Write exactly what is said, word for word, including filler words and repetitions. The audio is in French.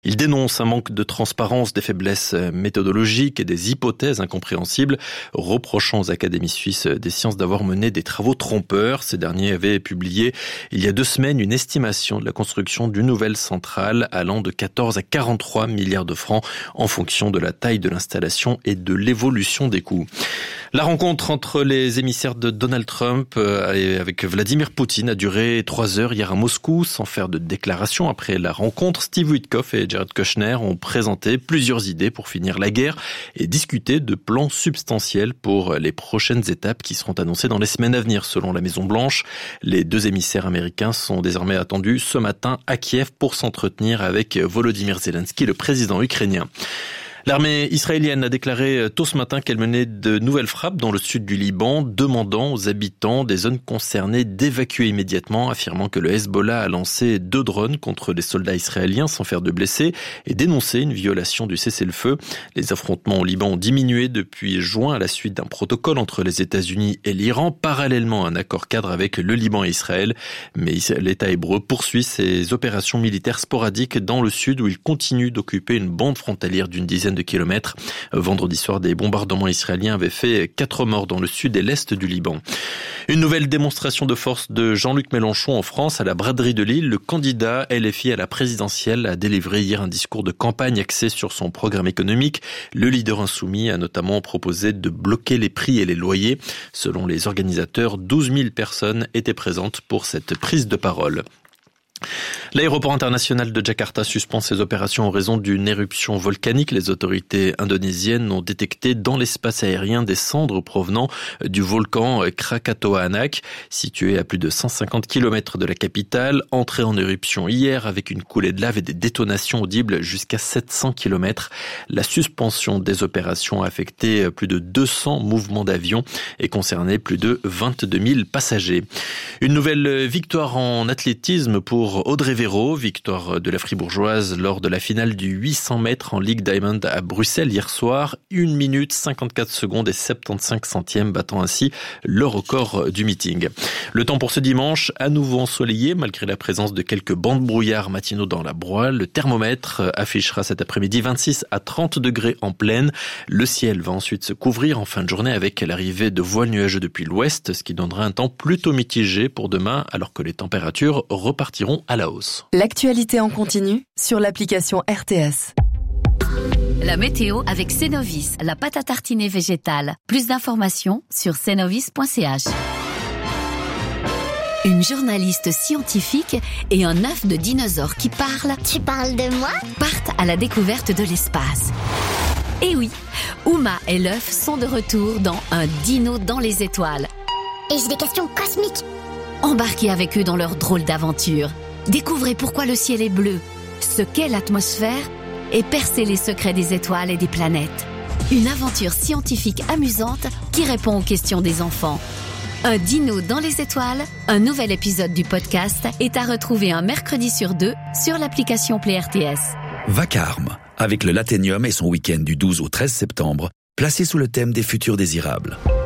Il dénonce un manque de transparence, des faiblesses méthodologiques et des hypothèses incompréhensibles, reprochant aux académies suisses des sciences d'avoir mené des travaux trompeurs. Ces derniers avaient publié il y a deux semaines une estimation de la construction d'une nouvelle centrale allant de quatorze à quarante-trois milliards de francs en fonction de la taille de l'installation et de l'évolution des coûts. La rencontre entre les émissaires de Donald Trump et avec Vladimir Poutine a duré trois heures hier à Moscou sans faire de déclaration. Après la rencontre, Steve Witkoff et Jared Kushner ont présenté plusieurs idées pour finir la guerre et discuté de plans substantiels pour les prochaines étapes qui seront annoncées dans les semaines à venir selon la Maison-Blanche. Les deux émissaires américains sont désormais attendus ce matin à Kiev pour s'entretenir avec Volodymyr Zelensky, le président ukrainien. L'armée israélienne a déclaré tôt ce matin qu'elle menait de nouvelles frappes dans le sud du Liban, demandant aux habitants des zones concernées d'évacuer immédiatement, affirmant que le Hezbollah a lancé deux drones contre les soldats israéliens sans faire de blessés et dénoncé une violation du cessez-le-feu. Les affrontements au Liban ont diminué depuis juin à la suite d'un protocole entre les États-Unis et l'Iran, parallèlement à un accord cadre avec le Liban et Israël. Mais l'État hébreu poursuit ses opérations militaires sporadiques dans le sud où il continue d'occuper une bande frontalière d'une dizaine de kilomètres. Vendredi soir, des bombardements israéliens avaient fait quatre morts dans le sud et l'est du Liban. Une nouvelle démonstration de force de Jean-Luc Mélenchon en France à la braderie de Lille. Le candidat L F I à la présidentielle a délivré hier un discours de campagne axé sur son programme économique. Le leader insoumis a notamment proposé de bloquer les prix et les loyers. Selon les organisateurs, douze mille personnes étaient présentes pour cette prise de parole. L'aéroport international de Jakarta suspend ses opérations en raison d'une éruption volcanique. Les autorités indonésiennes ont détecté dans l'espace aérien des cendres provenant du volcan Krakatoa Anak, situé à plus de cent cinquante kilomètres de la capitale, entré en éruption hier avec une coulée de lave et des détonations audibles jusqu'à sept cents kilomètres. La suspension des opérations a affecté plus de deux cents mouvements d'avions et concerné plus de vingt-deux mille passagers. Une nouvelle victoire en athlétisme pour Audrey Véro, victoire de la Fribourgeoise lors de la finale du huit cents mètres en Ligue Diamond à Bruxelles hier soir. une minute cinquante-quatre secondes et soixante-quinze centièmes, battant ainsi le record du meeting. Le temps pour ce dimanche, à nouveau ensoleillé malgré la présence de quelques bancs de brouillard matinaux dans la broie. Le thermomètre affichera cet après-midi vingt-six à trente degrés en pleine. Le ciel va ensuite se couvrir en fin de journée avec l'arrivée de voiles nuageux depuis l'ouest, ce qui donnera un temps plutôt mitigé pour demain alors que les températures repartiront à la hausse. L'actualité en continu sur l'application R T S. La météo avec Cenovis, la pâte à tartiner végétale. Plus d'informations sur cenovis point c h. Une journaliste scientifique et un œuf de dinosaure qui parle. Tu parles de moi ? Partent à la découverte de l'espace. Et oui, Uma et l'œuf sont de retour dans Un dino dans les étoiles. Et j'ai des questions cosmiques. Embarquez avec eux dans leur drôle d'aventure. Découvrez pourquoi le ciel est bleu, ce qu'est l'atmosphère et percez les secrets des étoiles et des planètes. Une aventure scientifique amusante qui répond aux questions des enfants. Un dino dans les étoiles, un nouvel épisode du podcast est à retrouver un mercredi sur deux sur l'application Play R T S. Vacarme, avec le Latenium et son week-end du douze au treize septembre, placé sous le thème des futurs désirables.